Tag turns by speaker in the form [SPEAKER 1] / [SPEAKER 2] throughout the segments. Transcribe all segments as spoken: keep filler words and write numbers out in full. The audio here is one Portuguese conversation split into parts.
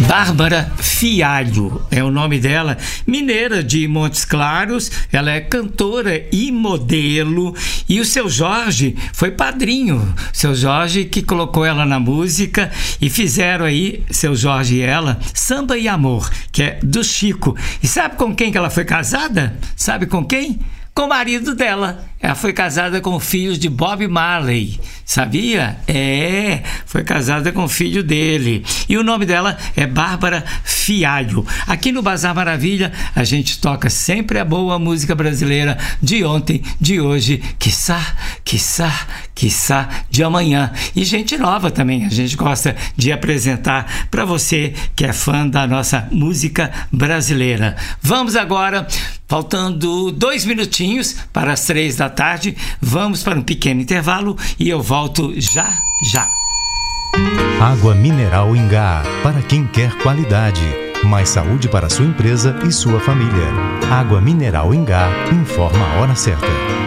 [SPEAKER 1] Bárbara Fialho é o nome dela, mineira de Montes Claros. Ela é cantora e modelo, e o seu Jorge foi padrinho. Seu Jorge que colocou ela na música, e fizeram aí, seu Jorge e ela, Samba e Amor, que é do Chico. E sabe com quem que ela foi casada? Sabe com quem? Com o marido dela. Ela foi casada com o filho de Bob Marley. Sabia? É, foi casada com o filho dele. E o nome dela é Bárbara Fialho. Aqui no Bazar Maravilha, a gente toca sempre a boa música brasileira de ontem, de hoje, quiçá, quiçá, quiçá de amanhã. E gente nova também, a gente gosta de apresentar para você que é fã da nossa música brasileira. Vamos agora, faltando dois minutinhos para as três da tarde, vamos para um pequeno intervalo e eu volto já, já.
[SPEAKER 2] Água mineral Ingá, para quem quer qualidade. Mais saúde para sua empresa e sua família. Água mineral Ingá, informa a hora certa.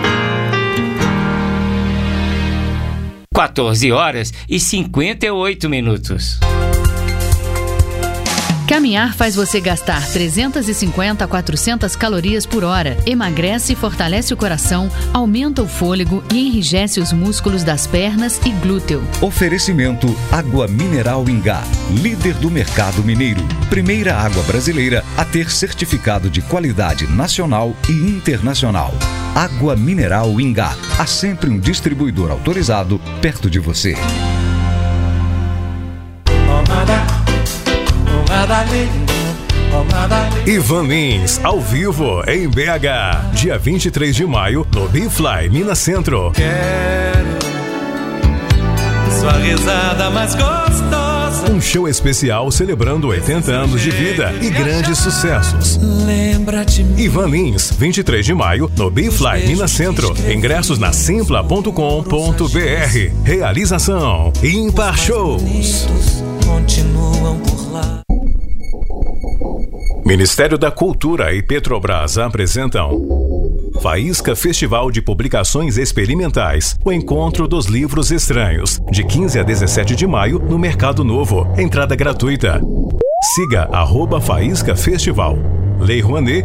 [SPEAKER 1] quatorze horas e cinquenta e oito minutos.
[SPEAKER 3] Caminhar faz você gastar trezentas e cinquenta a quatrocentas calorias por hora, emagrece e fortalece o coração, aumenta o fôlego e enrijece os músculos das pernas e glúteo.
[SPEAKER 4] Oferecimento Água Mineral Ingá, líder do mercado mineiro. Primeira água brasileira a ter certificado de qualidade nacional e internacional. Água Mineral Ingá, há sempre um distribuidor autorizado perto de você.
[SPEAKER 5] Ivan Lins, ao vivo, em B H. Dia vinte e três de maio, no Bifly, Minas Centro.
[SPEAKER 6] Quero sua risada mais gostosa.
[SPEAKER 5] Um show especial celebrando oitenta anos de vida e grandes sucessos.
[SPEAKER 6] Lembra de mim.
[SPEAKER 5] Ivan Lins, vinte e três de maio, no Bifly, Minas Centro. Ingressos na simpla ponto com ponto b r. Realização Impar Shows.
[SPEAKER 6] Continuam por lá.
[SPEAKER 5] Ministério da Cultura e Petrobras apresentam Faísca Festival de Publicações Experimentais, o encontro dos livros estranhos, de quinze a dezessete de maio no Mercado Novo. Entrada gratuita. Siga arroba Faísca Festival. Lei Rouanet